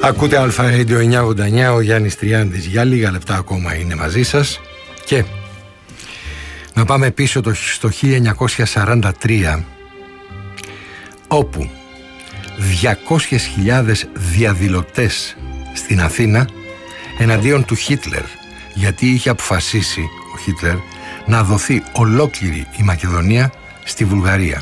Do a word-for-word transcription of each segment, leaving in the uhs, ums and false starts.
Ακούτε Αλφα Radio εννιακόσια ογδόντα εννιά, ο Γιάννης Τριάντης για λίγα λεπτά ακόμα είναι μαζί σας. Και να πάμε πίσω το, στο χίλια εννιακόσια σαράντα τρία, όπου διακόσιες χιλιάδες διαδηλωτές στην Αθήνα εναντίον του Χίτλερ, γιατί είχε αποφασίσει ο Χίτλερ να δοθεί ολόκληρη η Μακεδονία στη Βουλγαρία.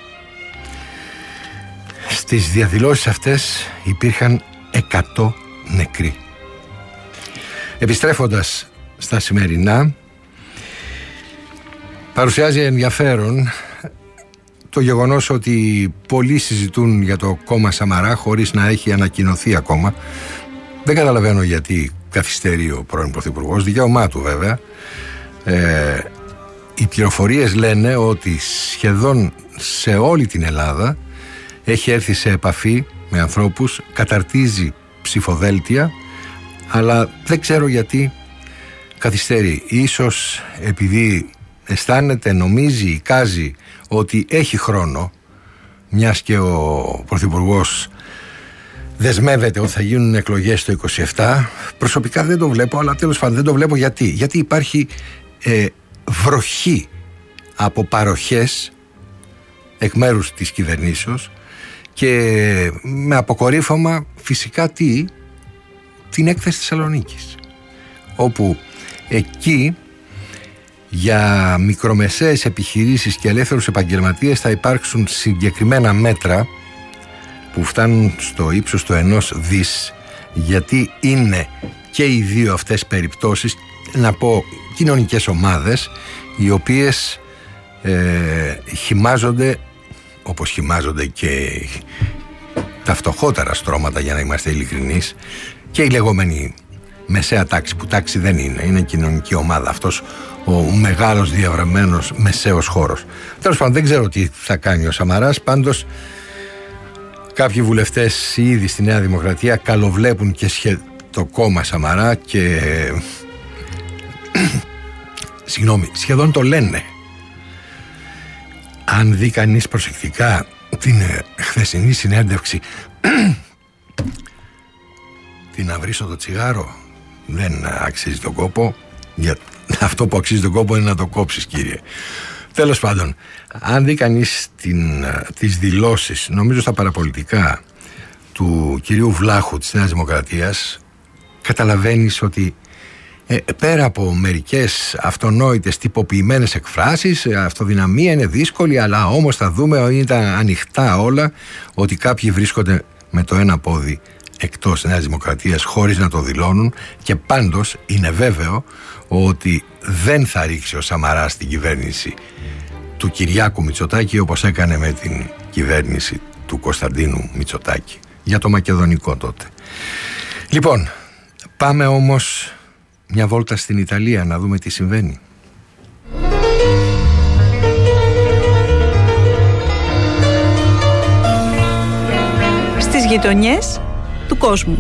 Στις διαδηλώσεις αυτές υπήρχαν εκατό νεκροί. Επιστρέφοντας στα σημερινά, παρουσιάζει ενδιαφέρον το γεγονός ότι πολλοί συζητούν για το κόμμα Σαμαρά χωρίς να έχει ανακοινωθεί ακόμα. Δεν καταλαβαίνω γιατί καθυστερεί ο πρώην Πρωθυπουργός, δικαίωμά του βέβαια. Ε, οι πληροφορίες λένε ότι σχεδόν σε όλη την Ελλάδα έχει έρθει σε επαφή με ανθρώπους, καταρτίζει ψηφοδέλτια, αλλά δεν ξέρω γιατί καθυστερεί. Ίσως επειδή αισθάνεται, νομίζει, εικάζει ότι έχει χρόνο, μιας και ο Πρωθυπουργός δεσμεύεται ότι θα γίνουν εκλογές το είκοσι επτά. Προσωπικά δεν το βλέπω, αλλά τέλος πάντων δεν το βλέπω γιατί. Γιατί υπάρχει ε, βροχή από παροχές εκ μέρους της κυβερνήσεως και με αποκορύφωμα φυσικά τι, την έκθεση της Θεσσαλονίκης, όπου εκεί για μικρομεσαίες επιχειρήσεις και ελεύθερους επαγγελματίες θα υπάρξουν συγκεκριμένα μέτρα που φτάνουν στο ύψος του ενός δις, γιατί είναι και οι δύο αυτές περιπτώσεις, να πω, κοινωνικές ομάδες οι οποίες ε, χυμάζονται όπως χυμάζονται και τα φτωχότερα στρώματα, για να είμαστε ειλικρινείς, και η λεγόμενη μεσαία τάξη, που τάξη δεν είναι, είναι κοινωνική ομάδα, αυτός ο μεγάλος διαβραμμένος μεσαίος χώρος. Τέλος πάντων, δεν ξέρω τι θα κάνει ο Σαμαράς. Πάντως κάποιοι βουλευτές ήδη στη Νέα Δημοκρατία καλοβλέπουν και σχε... το κόμμα Σαμαρά και συγγνώμη, σχεδόν το λένε. Αν δει κανείς προσεκτικά την χθεσινή συνέντευξη την να βρίσω το τσιγάρο δεν αξίζει τον κόπο. Για αυτό που αξίζει τον κόπο είναι να το κόψεις, κύριε. Τέλος πάντων, αν δει κανείς την, τις δηλώσεις, νομίζω στα παραπολιτικά, του κυρίου Βλάχου της Νέας Δημοκρατίας, καταλαβαίνεις ότι ε, πέρα από μερικές αυτονόητες τυποποιημένες εκφράσεις, αυτοδυναμία είναι δύσκολη, αλλά όμως θα δούμε ότι ήταν ανοιχτά όλα, ότι κάποιοι βρίσκονται με το ένα πόδι εκτός Νέας Δημοκρατίας χωρίς να το δηλώνουν, και πάντως είναι βέβαιο ότι δεν θα ρίξει ο Σαμαράς την κυβέρνηση του Κυριάκου Μητσοτάκη όπως έκανε με την κυβέρνηση του Κωνσταντίνου Μητσοτάκη για το μακεδονικό τότε. Λοιπόν, πάμε όμως μια βόλτα στην Ιταλία να δούμε τι συμβαίνει. Στις γειτονιές του κόσμου.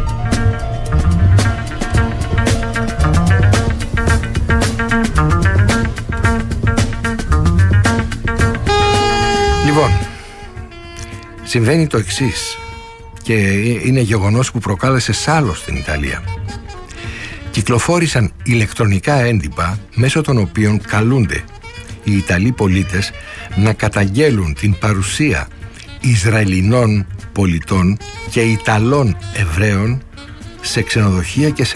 Λοιπόν, συμβαίνει το εξής, και είναι γεγονός που προκάλεσε σάλο στην Ιταλία. Κυκλοφόρησαν ηλεκτρονικά έντυπα μέσω των οποίων καλούνται οι Ιταλοί πολίτες να καταγγέλουν την παρουσία Ισραηλινών πολιτών και Ιταλών Εβραίων σε ξενοδοχεία και σε